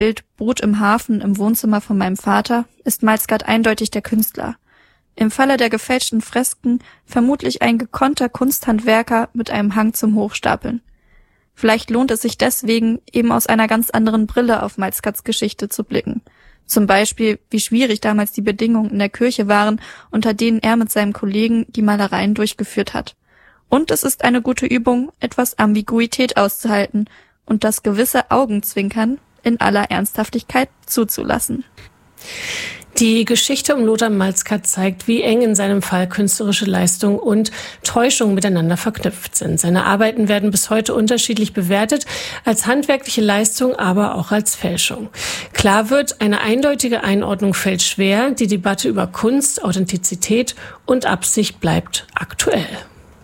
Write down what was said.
Bild Boot im Hafen im Wohnzimmer von meinem Vater ist Malsgaard eindeutig der Künstler. Im Falle der gefälschten Fresken vermutlich ein gekonnter Kunsthandwerker mit einem Hang zum Hochstapeln. Vielleicht lohnt es sich deswegen, eben aus einer ganz anderen Brille auf Malsgaards Geschichte zu blicken. Zum Beispiel, wie schwierig damals die Bedingungen in der Kirche waren, unter denen er mit seinem Kollegen die Malereien durchgeführt hat. Und es ist eine gute Übung, etwas Ambiguität auszuhalten und das gewisse Augenzwinkern in aller Ernsthaftigkeit zuzulassen. Die Geschichte um Lothar Malsgaard zeigt, wie eng in seinem Fall künstlerische Leistung und Täuschung miteinander verknüpft sind. Seine Arbeiten werden bis heute unterschiedlich bewertet, als handwerkliche Leistung, aber auch als Fälschung. Klar wird, eine eindeutige Einordnung fällt schwer. Die Debatte über Kunst, Authentizität und Absicht bleibt aktuell.